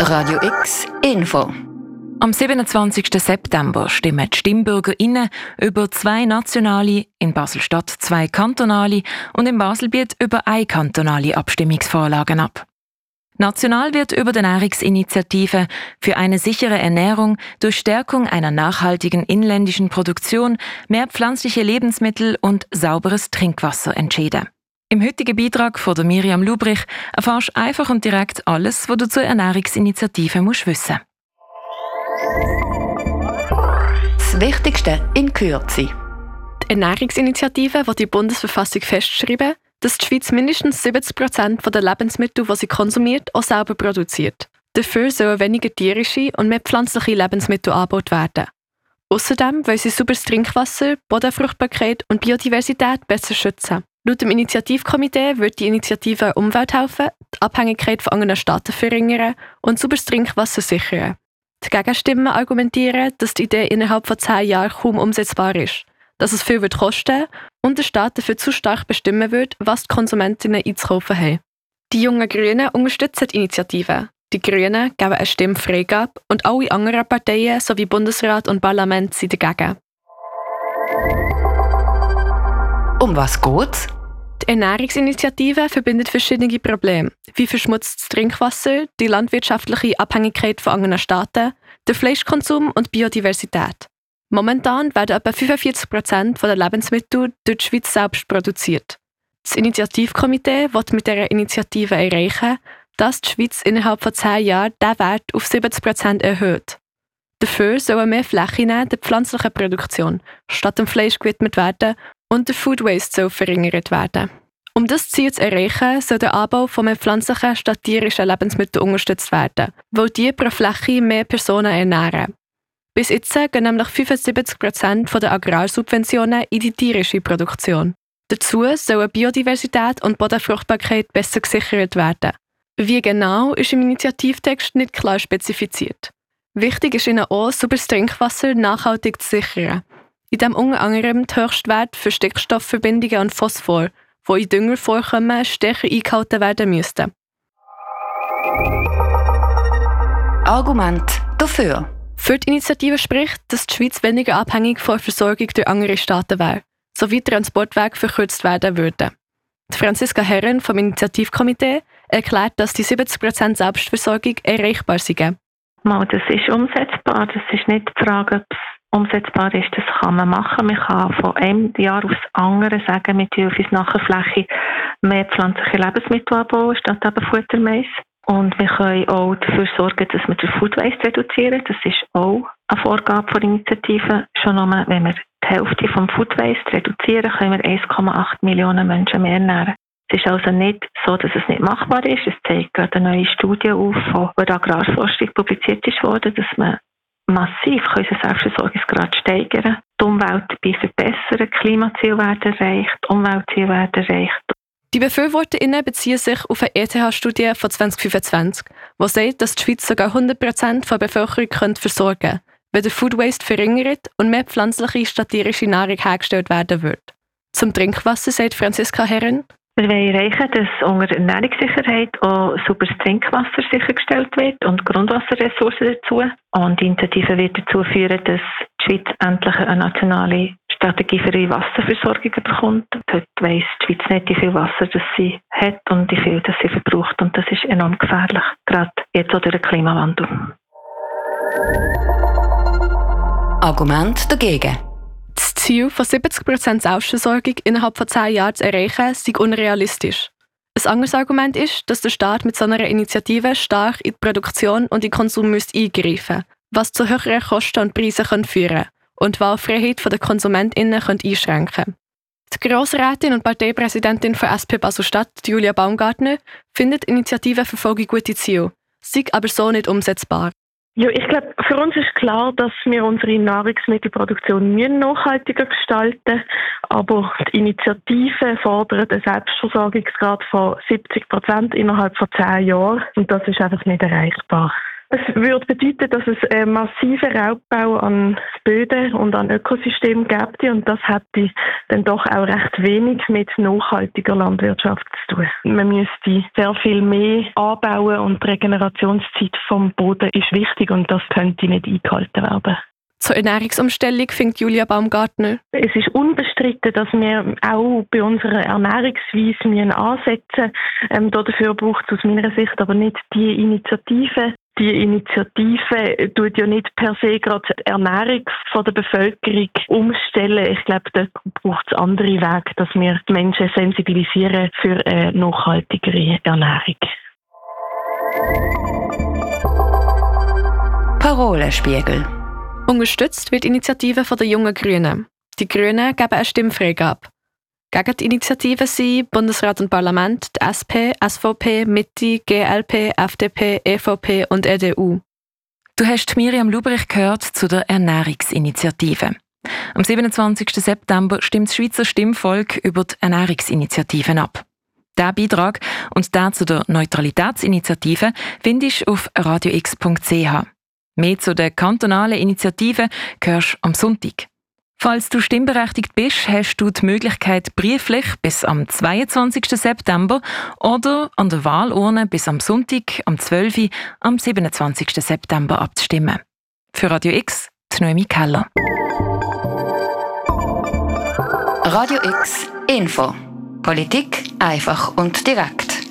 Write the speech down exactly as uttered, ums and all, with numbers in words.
Radio X Info. Am siebenundzwanzigsten September stimmen die StimmbürgerInnen über zwei nationale, in Basel-Stadt zwei kantonale und in Baselbiet über eine kantonale Abstimmungsvorlagen ab. National wird über die Ernährungsinitiative für eine sichere Ernährung durch Stärkung einer nachhaltigen inländischen Produktion, mehr pflanzliche Lebensmittel und sauberes Trinkwasser entschieden. Im heutigen Beitrag von der Miriam Lubrich erfährst du einfach und direkt alles, was du zur Ernährungsinitiative musst wissen. Das Wichtigste in Kürze. Die Ernährungsinitiative will die Bundesverfassung festschreiben, dass die Schweiz mindestens siebzig Prozent der Lebensmittel, die sie konsumiert, auch selber produziert. Dafür sollen weniger tierische und mehr pflanzliche Lebensmittel angeboten werden. Außerdem wollen sie sauberes Trinkwasser, Bodenfruchtbarkeit und Biodiversität besser schützen. Laut dem Initiativkomitee wird die Initiative der Umwelt helfen, die Abhängigkeit von anderen Staaten verringern und sauberes Trinkwasser sichern. Die Gegenstimmen argumentieren, dass die Idee innerhalb von zehn Jahren kaum umsetzbar ist, dass es viel wird kosten und der Staat dafür zu stark bestimmen wird, was die Konsumentinnen einzukaufen haben. Die jungen Grünen unterstützen die Initiative. Die Grünen geben eine Stimmfreigabe und alle anderen Parteien sowie Bundesrat und Parlament sind dagegen. Um was geht's? Die Ernährungsinitiative verbindet verschiedene Probleme, wie verschmutztes Trinkwasser, die landwirtschaftliche Abhängigkeit von anderen Staaten, der Fleischkonsum und Biodiversität. Momentan werden etwa fünfundvierzig Prozent der Lebensmittel durch die Schweiz selbst produziert. Das Initiativkomitee will mit dieser Initiative erreichen, dass die Schweiz innerhalb von zehn Jahren diesen Wert auf siebzig Prozent erhöht. Dafür sollen mehr Flächen der pflanzlichen Produktion statt dem Fleisch gewidmet werden und der Food Waste soll verringert werden. Um das Ziel zu erreichen, soll der Anbau von mehr pflanzlichen statt tierischen Lebensmitteln unterstützt werden, weil die pro Fläche mehr Personen ernähren. Bis jetzt gehen nämlich fünfundsiebzig Prozent der Agrarsubventionen in die tierische Produktion. Dazu sollen Biodiversität und Bodenfruchtbarkeit besser gesichert werden. Wie genau, ist im Initiativtext nicht klar spezifiziert. Wichtig ist ihnen auch, sauberes Trinkwasser nachhaltig zu sichern, indem unter anderem die Höchstwerte für Stickstoffverbindungen und Phosphor, die in Dünger vorkommen, stärker eingehalten werden müssten. Argument dafür. Für die Initiative spricht, dass die Schweiz weniger abhängig von der Versorgung durch andere Staaten wäre, sowie Transportwege verkürzt werden würden. Die Franziska Herren vom Initiativkomitee erklärt, dass die siebzig Prozent Selbstversorgung erreichbar seien. Mal, das ist umsetzbar. Das ist nicht die Frage, ob es umsetzbar ist. Das kann man machen. Man kann von einem Jahr aufs andere sagen, mit Hilfe nachher Fläche mehr pflanzliche Lebensmittel anbauen, statt eben Futtermais. Und wir können auch dafür sorgen, dass wir den Food Waste reduzieren. Das ist auch eine Vorgabe der Initiative. Schon nur, wenn wir die Hälfte vom Food Waste reduzieren, können wir eins Komma acht Millionen Menschen mehr ernähren. Es ist also nicht so, dass es nicht machbar ist. Es zeigt gerade eine neue Studie auf, die bei der Agrarforschung publiziert ist worden, dass man massiv unseren Selbstversorgungsgrad steigern kann, die Umwelt bei verbessern, Klimaziele werden erreicht, Umweltziele werden erreicht. Die BefürworterInnen beziehen sich auf eine E T H-Studie von zwanzig fünfundzwanzig, die sagt, dass die Schweiz sogar hundert Prozent der Bevölkerung könnte versorgen könnte, wenn der Food Waste verringert und mehr pflanzliche statt tierische Nahrung hergestellt werden würde. Zum Trinkwasser sagt Franziska Herren: Wir wollen erreichen, dass unter Ernährungssicherheit auch sauberes Trinkwasser sichergestellt wird und Grundwasserressourcen dazu. Und die Initiative wird dazu führen, dass die Schweiz endlich eine nationale Strategie für ihre Wasserversorgung bekommt. Heute weiss die Schweiz nicht, wie viel Wasser das sie hat und wie viel das sie verbraucht. Und das ist enorm gefährlich, gerade jetzt auch durch den Klimawandel. Argument dagegen. Das Ziel von siebzig Prozent Selbstversorgung innerhalb von zehn Jahren zu erreichen, ist unrealistisch. Ein anderes Argument ist, dass der Staat mit so einer Initiative stark in die Produktion und in den Konsum müsste eingreifen müsste, was zu höheren Kosten und Preisen führen könnte und die Wahlfreiheit der KonsumentInnen einschränken könnte. Die Grossrätin und Parteipräsidentin von S P Basel-Stadt, Julia Baumgartner, findet die Initiative verfolge gute Ziele, sei aber so nicht umsetzbar. Ja, ich glaube, für uns ist klar, dass wir unsere Nahrungsmittelproduktion nachhaltiger gestalten müssen. Aber die Initiative fordert einen Selbstversorgungsgrad von siebzig Prozent innerhalb von zehn Jahren. Und das ist einfach nicht erreichbar. Es würde bedeuten, dass es einen massiven Raubbau an Böden und an Ökosystemen gäbe und das hätte dann doch auch recht wenig mit nachhaltiger Landwirtschaft zu tun. Man müsste sehr viel mehr anbauen und die Regenerationszeit vom Boden ist wichtig und das könnte nicht eingehalten werden. Zur Ernährungsumstellung findet Julia Baumgartner. Es ist unbestritten, dass wir auch bei unserer Ernährungsweise müssen ansetzen müssen. Ähm, dafür braucht es aus meiner Sicht aber nicht die Initiative. Die Initiative tut ja nicht per se gerade die Ernährung von der Bevölkerung umstellen. Ich glaube, da braucht es andere Wege, dass wir die Menschen sensibilisieren für eine nachhaltigere Ernährung. Parolenspiegel. Unterstützt wird die Initiative von den jungen Grünen. Die Grünen geben eine Stimmfreigabe. Gegen die Initiative sind Bundesrat und Parlament, die S P, S V P, Mitte, G L P, F D P, E V P und E D U. Du hast Miriam Lubrich gehört zu der Ernährungsinitiative. Am siebenundzwanzigsten September stimmt das Schweizer Stimmvolk über die Ernährungsinitiativen ab. Diesen Beitrag und den zu der Neutralitätsinitiative findest du auf radio x punkt c h. Mehr zu der kantonalen Initiative hörst du am Sonntag. Falls du stimmberechtigt bist, hast du die Möglichkeit, brieflich bis am zweiundzwanzigsten September oder an der Wahlurne bis am Sonntag am zwölften Uhr am siebenundzwanzigsten September abzustimmen. Für Radio X, die Noemi Keller. Radio X Info. Politik einfach und direkt.